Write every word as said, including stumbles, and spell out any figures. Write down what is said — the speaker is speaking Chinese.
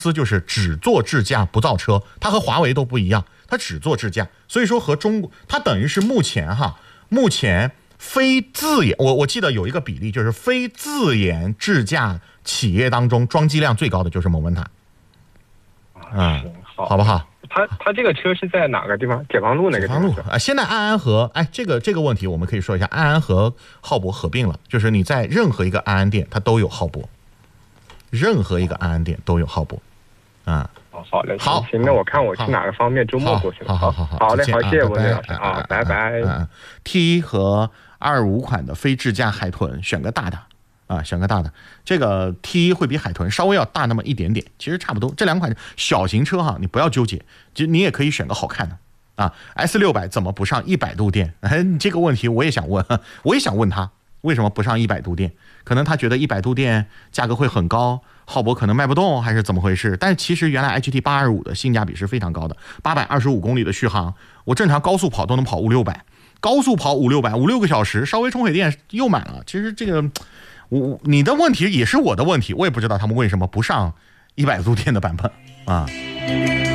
司就是只做智驾不造车，它和华为都不一样，它只做智驾，所以说和中国它等于是目前哈，目前非自研，我我记得有一个比例，就是非自研智驾企业当中装机量最高的就是蒙文塔。 嗯，好， 好不好？ 它它这个车是在哪个地方？解放路那个地方？ 解放路啊，现在安安和哎，这个这个问题我们可以说一下，安安和浩博合并了，就是你在任何一个安安店它都有浩博，任何一个安安店都有浩博，啊。 哦，好嘞， 好， 行，那我看我去哪个方面周末过去了。 好好好好， 好嘞，好，谢谢文磊老师啊， 啊，拜拜。 嗯 ，T 一和二五款的非智驾海豚选个大的。啊，选个大的，这个 T 一会比海豚稍微要大那么一点点，其实差不多。这两款小型车哈，你不要纠结，就你也可以选个好看的啊。S 六百怎么不上一百度电？哎，这个问题我也想问，我也想问他为什么不上一百度电？可能他觉得一百度电价格会很高，浩博可能卖不动，还是怎么回事？但是其实原来 H T 八二五的性价比是非常高的，八百二十五公里的续航，我正常高速跑都能跑五六百，高速跑五六百，五六个小时，稍微充会电又满了。其实这个。我你的问题也是我的问题，我也不知道他们为什么不上一百度电的版本啊。